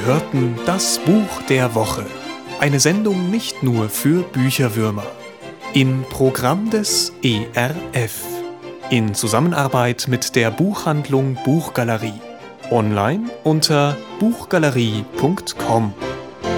hörten das Buch der Woche. Eine Sendung nicht nur für Bücherwürmer. Im Programm des ERF. In Zusammenarbeit mit der Buchhandlung Buchgalerie. Online unter buchgalerie.com.